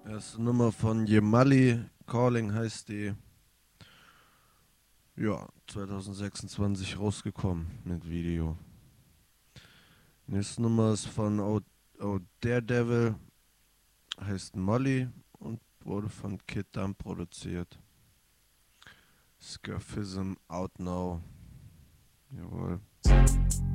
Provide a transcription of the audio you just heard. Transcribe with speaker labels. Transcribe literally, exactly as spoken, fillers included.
Speaker 1: Erste Nummer von Yemali, Calling heißt die. Ja, zwanzig sechsundzwanzig rausgekommen mit Video. Nächste Nummer ist von Oh, oh Daredevil, heißt Molly und wurde von Kid Dump produziert. Scurfism Out Now. Jawohl.